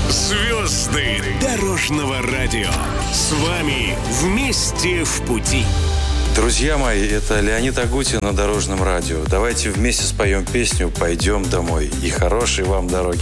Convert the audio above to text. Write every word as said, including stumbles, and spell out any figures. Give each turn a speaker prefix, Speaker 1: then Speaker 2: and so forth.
Speaker 1: Звезды дорожного радио. С вами вместе в пути.
Speaker 2: Друзья мои, это Леонид Агутин на Дорожном радио. Давайте вместе споем песню «Пойдем домой». И хорошей вам дороги.